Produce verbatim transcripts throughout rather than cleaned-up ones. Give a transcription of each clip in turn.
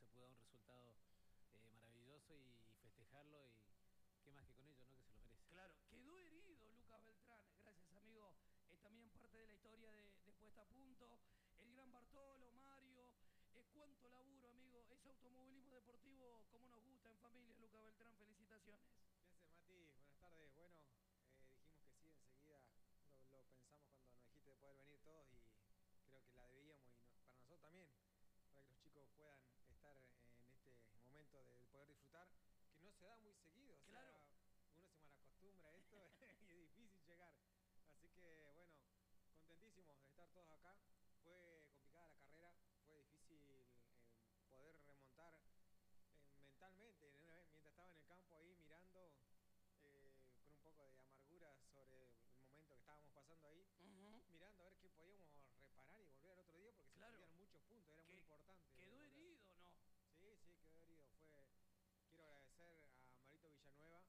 se pudo dar un resultado eh, maravilloso y, y festejarlo y qué más que con ello, ¿no? Que se lo merece. Claro, quedó herido Lucas Beltrán, gracias amigo, es también parte de la historia de, de Puesta a Punto, el gran Bartolo, Mario, es cuánto laburo amigo, es automovilismo deportivo como nos gusta en familia, Lucas Beltrán, felicitaciones. ¿Qué haces, Mati? Buenas tardes, bueno, eh, dijimos que sí, enseguida lo, lo pensamos cuando nos dijiste de poder venir todos y creo que la debíamos y no, para nosotros también, para que los chicos puedan estar en este momento de poder disfrutar, que no se da muy seguido, o claro. sea, uno se malacostumbra a esto y es difícil llegar, así que bueno, contentísimos de estar todos acá, fue complicada la carrera, fue difícil eh, poder remontar eh, mentalmente, mientras estaba en el campo ahí mirando eh, con un poco de amargura sobre el momento que estábamos pasando ahí, uh-huh. mirando a ver qué podíamos reparar y volver al otro día porque claro. se perdían muchos puntos, era muy importante. ¿Quedó herido o no? Sí, sí, quedó herido. Fue, quiero agradecer a Marito Villanueva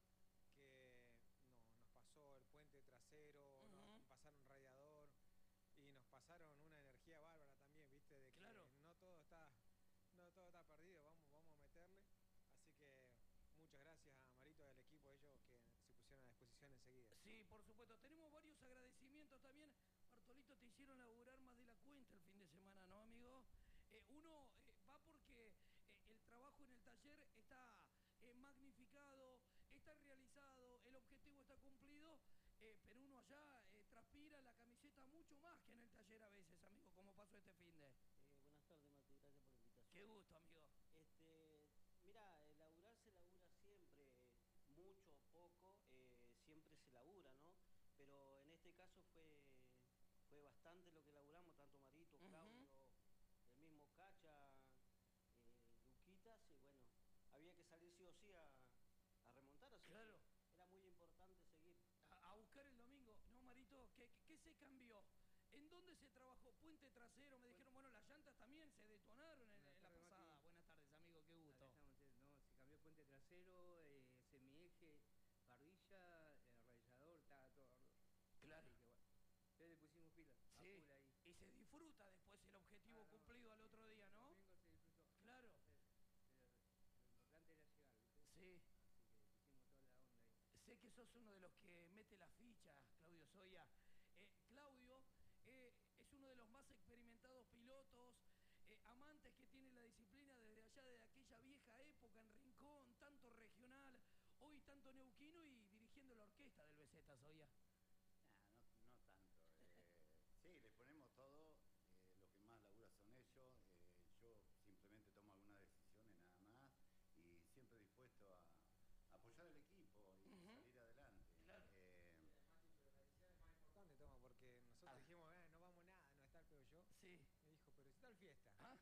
que no, nos pasó el puente trasero, uh-huh. nos pasaron radiador y nos pasaron una energía bárbara también, viste, de que claro. no todo está, no todo está perdido, vamos, vamos a meterle. Así que muchas gracias a Marito y al equipo, ellos que se pusieron a disposición enseguida. Sí, por supuesto, tenemos varios agradecimientos también. Bartolito, te hicieron laburar más de la cuenta el fin de semana, ¿no, amigo? Eh, uno eh, va porque eh, el trabajo en el taller está eh, magnificado, está realizado, el objetivo está cumplido, eh, pero uno allá eh, transpira la camiseta mucho más que en el taller a veces, amigo, como pasó este fin de. Eh, buenas tardes, Mati, gracias por la invitación. Qué gusto, amigo. Este, mira, laburar se labura siempre, mucho o poco, eh, siempre se labura, ¿no? Pero en este caso fue, fue bastante lo que laburamos, tanto Marito, uh-huh. Claudio, el mismo Cacha, eh, Luquitas, y bueno, había que salir sí o sí a, a remontar, así claro. que era muy importante seguir. A, a buscar el domingo, ¿no, Marito? ¿Qué, qué se cambió? ¿En dónde se trabajó? Puente trasero, me dijeron, bueno, las llantas también se detonaron en, en la tardes, pasada. Mati. Buenas tardes, amigo, qué gusto. Estamos, no, se cambió puente trasero, eh, semieje, parrilla, el radiador, estaba todo. Claro. Que, bueno, entonces le pusimos pila. Sí. Ahí. Y se disfruta después el objetivo ah, no, cumplido al otro día, ¿no? El domingo se disfrutó. Claro. Pero lo importante era llegar, ¿viste? Sí. Así que hicimos toda la onda ahí. Sé que sos uno de los que mete las fichas, Claudio Soya. Eh, Claudio eh, es uno de los más experimentados pilotos, eh, amantes que tiene la disciplina desde allá, de aquella vieja época en Rincón, tanto regional, hoy tanto neuquino y dirigiendo la orquesta del B Z, Soya. Nah, no, no tanto. Eh, sí, les ponemos todo, eh, lo que más labura son ellos, eh, yo simplemente tomo algunas decisiones nada más y siempre dispuesto a, a apoyar al equipo y uh-huh. salir adelante. Claro. Eh, importante, Toma, porque nosotros ah. dijimos, eh, no vamos nada, no está el Peugeot. Sí. Me dijo, pero si está el fiesta. ¿Ah?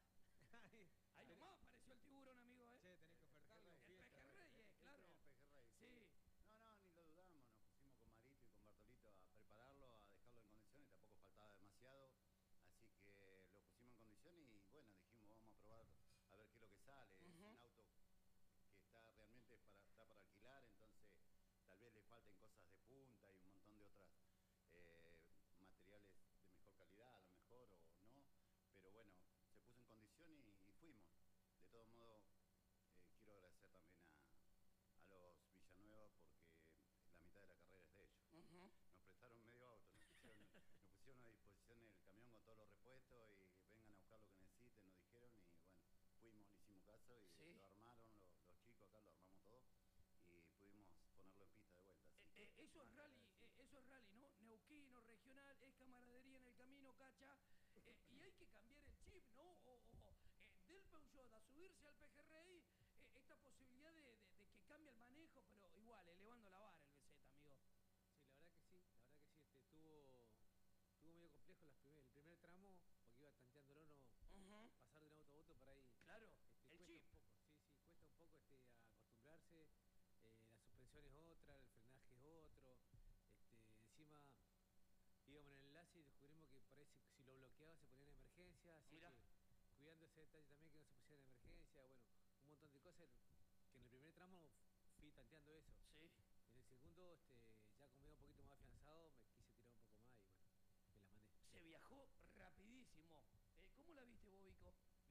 Ahí nomás apareció el tiburón, amigo, ¿eh? Che, tenés que ofertarlo. El pejerrey, eh, claro. El pejerrey, sí. sí. No, no, ni lo dudamos, nos pusimos con Marito y con Bartolito a prepararlo, a dejarlo en condiciones, tampoco faltaba demasiado. Así que lo pusimos en condiciones y bueno, dijimos, vamos a probar a ver qué es lo que sale. Uh-huh. Es un auto que está realmente para, está para alquilar, entonces tal vez le falten cosas de punta y un montón de otras eh, materiales de mejor calidad, a lo mejor, o no, pero bueno, se puso en condición y, y fuimos. De todos modos, eh, quiero agradecer también a, a los Villanueva porque la mitad de la carrera es de ellos. Uh-huh. Nos prestaron medio auto, nos pusieron, nos pusieron a disposición el camión con todos los repuestos y vengan a buscar lo que necesiten, nos dijeron y bueno, fuimos, le hicimos caso y ¿sí? Lo armaron los, los chicos acá, lo armamos todo y pudimos ponerlo en pista de vuelta. Así eh, que, eh, eso es rally, eh, eso es rally, ¿no? Neuquino, regional, es camaradería en el camino, Cacha, eh, y hay que cambiar el chip, ¿no? O, o eh, del Peugeot a subirse al pejerrey, eh, esta posibilidad de, de, de que cambie el manejo, pero igual, elevando la vara el B Z, amigo. Sí, la verdad que sí, la verdad que sí, este, tuvo, tuvo medio complejo las primer, el primer tramo, porque iba tanteando el horno, uh-huh. pasar de un auto a otro por ahí. Claro, este, el cuesta chip. un poco, sí, sí, cuesta un poco este, a acostumbrarse. Eh, la suspensión es otra, el frenaje es otro, este, encima íbamos en el enlace y descubrimos que por ahí si, si lo bloqueaba se ponía en emergencia, así Mirá. que cuidando ese detalle también que no se pusiera en emergencia, bueno, un montón de cosas que en el primer tramo fui tanteando eso. Sí. En el segundo, este, ya con medio un poquito más afianzado.